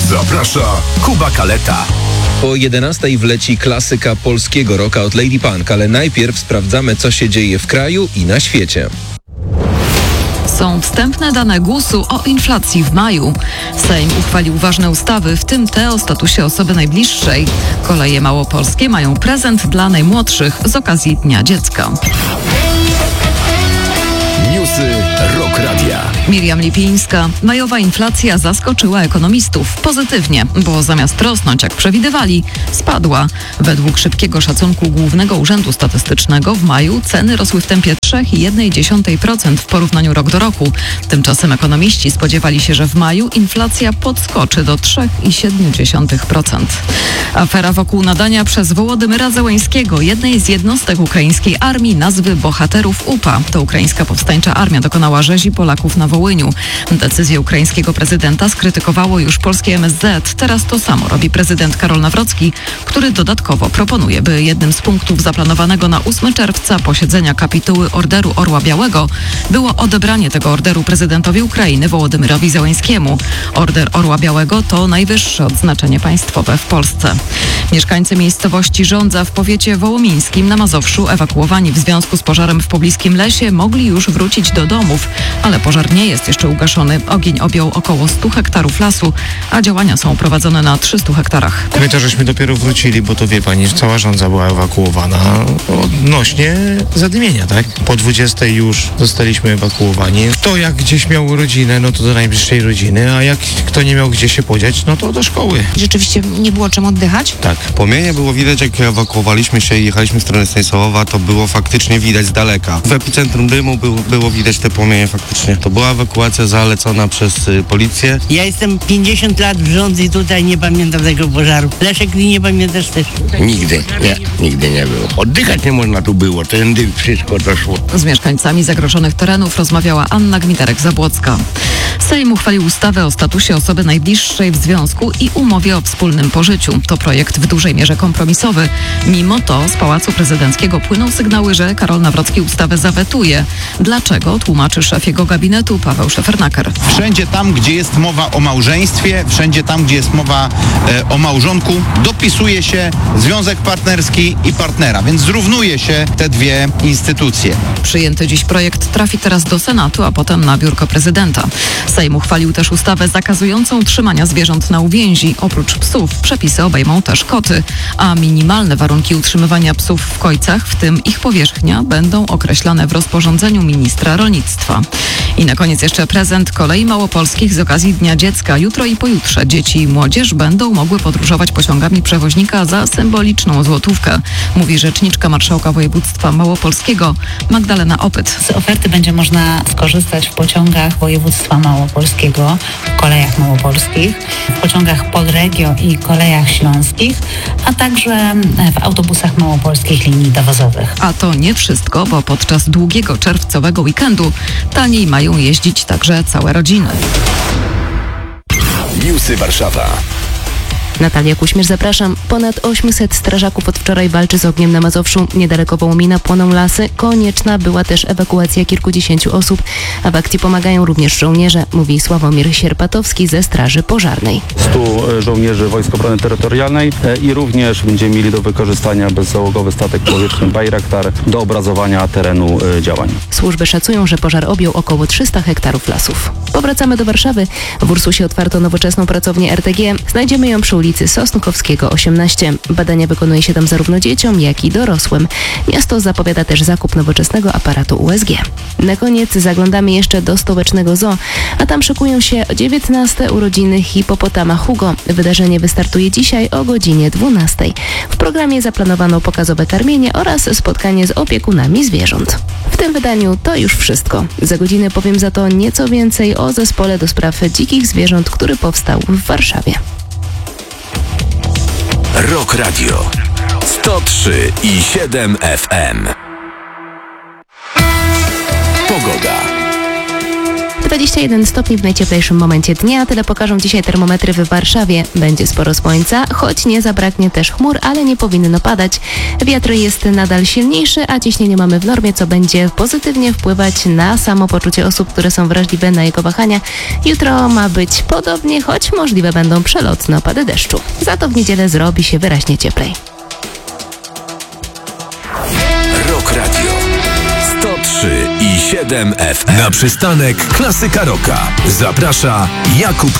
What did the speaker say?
Zaprasza Kuba Kaleta. O 11:00 wleci klasyka polskiego rocka od Lady Punk, ale najpierw sprawdzamy, co się dzieje w kraju i na świecie. Są wstępne dane GUS-u o inflacji w maju. Sejm uchwalił ważne ustawy, w tym te o statusie osoby najbliższej. Koleje małopolskie mają prezent dla najmłodszych z okazji Dnia Dziecka. Newsy Rock Radia. Miriam Lipińska. Majowa inflacja zaskoczyła ekonomistów pozytywnie, bo zamiast rosnąć jak przewidywali, spadła. Według szybkiego szacunku Głównego Urzędu Statystycznego w maju ceny rosły w tempie 3,1% w porównaniu rok do roku. Tymczasem ekonomiści spodziewali się, że w maju inflacja podskoczy do 3,7%. Afera wokół nadania przez Wołodymyra Zełańskiego, jednej z jednostek ukraińskiej armii, nazwy bohaterów UPA. To ukraińska powstańcza armia dokonała rzezi Polaków na Wołyniu. Decyzję ukraińskiego prezydenta skrytykowało już polskie MSZ. Teraz to samo robi prezydent Karol Nawrocki, który dodatkowo proponuje, by jednym z punktów zaplanowanego na 8 czerwca posiedzenia kapituły Orderu Orła Białego było odebranie tego orderu prezydentowi Ukrainy Wołodymyrowi Zełańskiemu. Order Orła Białego to najwyższe odznaczenie państwowe w Polsce. Mieszkańcy miejscowości Żądza w powiecie wołomińskim na Mazowszu, ewakuowani w związku z pożarem w pobliskim lesie, mogli już wrócić do domów, ale pożar nie jest jeszcze ugaszony. Ogień objął około 100 hektarów lasu, a działania są prowadzone na 300 hektarach. My to żeśmy dopiero wrócili, bo to wie pani, cała Żądza była ewakuowana odnośnie zadymienia, tak? Po 20 już zostaliśmy ewakuowani. Kto jak gdzieś miał rodzinę, no to do najbliższej rodziny, a jak kto nie miał gdzie się podziać, no to do szkoły. Rzeczywiście nie było czym oddychać? Tak. Płomienie było widać, jak ewakuowaliśmy się i jechaliśmy w stronę Stanisławowa, to było faktycznie widać z daleka. W epicentrum dymu było widać te płomienie faktycznie. To była ewakuacja zalecona przez policję. Ja jestem 50 lat w Żądzy i tutaj nie pamiętam tego pożaru. Leszek, ty nie pamiętasz też? Nigdy nie było. Oddychać nie można tu było, ten dym, wszystko to szło. Z mieszkańcami zagrożonych terenów rozmawiała Anna Gmitarek-Zabłocka. Sejm uchwalił ustawę o statusie osoby najbliższej w związku i umowie o wspólnym pożyciu. To projekt w dużej mierze kompromisowy. Mimo to z Pałacu Prezydenckiego płyną sygnały, że Karol Nawrocki ustawę zawetuje. Dlaczego? Tłumaczy szef jego gabinetu Paweł Szefernaker. Wszędzie tam, gdzie jest mowa o małżeństwie, wszędzie tam, gdzie jest mowa o małżonku, dopisuje się związek partnerski i partnera, więc zrównuje się te dwie instytucje. Przyjęty dziś projekt trafi teraz do Senatu, a potem na biurko prezydenta. Sejm uchwalił też ustawę zakazującą trzymania zwierząt na uwięzi. Oprócz psów przepisy obejmą też koty, a minimalne warunki utrzymywania psów w kojcach, w tym ich powierzchnia, będą określane w rozporządzeniu ministra rolnictwa. I na koniec jeszcze prezent Kolei Małopolskich z okazji Dnia Dziecka. Jutro i pojutrze dzieci i młodzież będą mogły podróżować pociągami przewoźnika za symboliczną złotówkę, mówi rzeczniczka marszałka województwa małopolskiego Magdalena Opyt. Z oferty będzie można skorzystać w pociągach województwa małopolskiego, w kolejach małopolskich, w pociągach Podregio i kolejach śląskich, a także w autobusach małopolskich linii dowozowych. A to nie wszystko, bo podczas długiego czerwcowego weekendu taniej mają jeździć także całe rodziny. Newsy Warszawa. Natalia Kuśmierz, zapraszam. Ponad 800 strażaków od wczoraj walczy z ogniem na Mazowszu. Niedaleko Wołomina płoną lasy. Konieczna była też ewakuacja kilkudziesięciu osób, a w akcji pomagają również żołnierze, mówi Sławomir Sierpatowski ze Straży Pożarnej. 100 żołnierzy Wojsk Obrony Terytorialnej i również będziemy mieli do wykorzystania bezzałogowy statek powietrzny Bayraktar do obrazowania terenu działań. Służby szacują, że pożar objął około 300 hektarów lasów. Powracamy do Warszawy. W Ursusie otwarto nowoczesną pracownię RTG. Znajdziemy ją przy ulicy Sosnkowskiego 18. Badania wykonuje się tam zarówno dzieciom, jak i dorosłym. Miasto zapowiada też zakup nowoczesnego aparatu USG. Na koniec zaglądamy jeszcze do stołecznego zoo, a tam szykują się 19. urodziny hipopotama Hugo. Wydarzenie wystartuje dzisiaj o godzinie 12. W programie zaplanowano pokazowe karmienie oraz spotkanie z opiekunami zwierząt. W tym wydaniu to już wszystko. Za godzinę powiem za to nieco więcej o zespole do spraw dzikich zwierząt, który powstał w Warszawie. Rock Radio 103,7 FM. Pogoda. 21 stopni w najcieplejszym momencie dnia. Tyle pokażą dzisiaj termometry w Warszawie. Będzie sporo słońca, choć nie zabraknie też chmur, ale nie powinno padać. Wiatr jest nadal silniejszy, a ciśnienie mamy w normie, co będzie pozytywnie wpływać na samopoczucie osób, które są wrażliwe na jego wahania. Jutro ma być podobnie, choć możliwe będą przelotne opady deszczu. Za to w niedzielę zrobi się wyraźnie cieplej. Rock Radio 103,7 FM. Na przystanek Klasyka Rocka zaprasza Jakub